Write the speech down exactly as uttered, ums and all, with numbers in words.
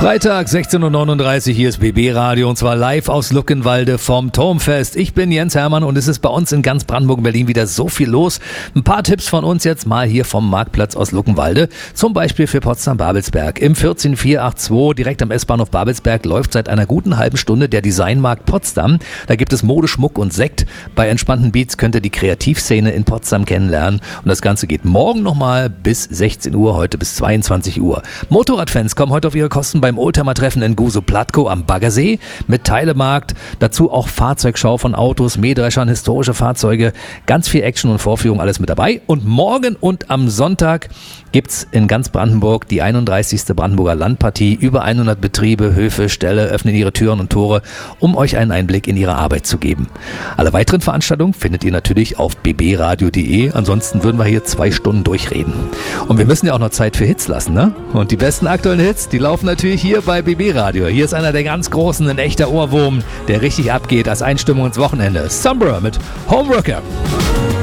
Freitag, sechzehn Uhr neununddreißig, hier ist B B Radio und zwar live aus Luckenwalde vom Turmfest. Ich bin Jens Hermann und es ist bei uns in ganz Brandenburg und Berlin wieder so viel los. Ein paar Tipps von uns jetzt mal hier vom Marktplatz aus Luckenwalde. Zum Beispiel für Potsdam-Babelsberg. Im vierzehn vier acht zwei, direkt am S-Bahnhof Babelsberg, läuft seit einer guten halben Stunde der Designmarkt Potsdam. Da gibt es Mode, Schmuck und Sekt. Bei entspannten Beats könnt ihr die Kreativszene in Potsdam kennenlernen. Und das Ganze geht morgen nochmal bis sechzehn Uhr, heute bis zweiundzwanzig Uhr. Motorradfans kommen heute auf ihre Kosten beim Oldtimer-Treffen in Gusow-Platkow am Baggersee mit Teilemarkt, dazu auch Fahrzeugschau von Autos, Mähdreschern, historische Fahrzeuge, ganz viel Action und Vorführung, alles mit dabei. Und morgen und am Sonntag gibt's in ganz Brandenburg die einunddreißigste Brandenburger Landpartie. Über hundert Betriebe, Höfe, Ställe öffnen ihre Türen und Tore, um euch einen Einblick in ihre Arbeit zu geben. Alle weiteren Veranstaltungen findet ihr natürlich auf b b radio punkt d e. Ansonsten würden wir hier zwei Stunden durchreden. Und wir müssen ja auch noch Zeit für Hits lassen, ne? Und die besten aktuellen Hits, die laufen natürlich hier bei B B Radio. Hier ist einer der ganz großen, ein echter Ohrwurm, der richtig abgeht als Einstimmung ins Wochenende. Sombra mit Homeworker.